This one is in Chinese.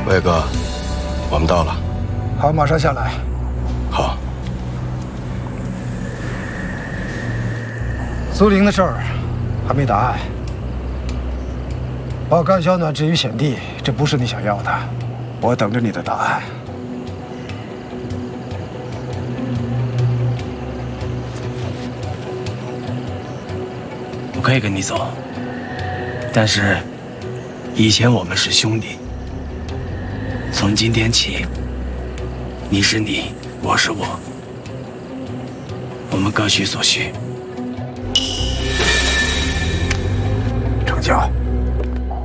魏哥，我们到了。 好，马上下来。 好。 苏玲的事儿还没答案。把甘小暖置于险地，这不是你想要的。我等着你的答案。 我可以跟你走，但是以前我们是兄弟。从今天起，你是你，我是我，我们各取所需。 成交。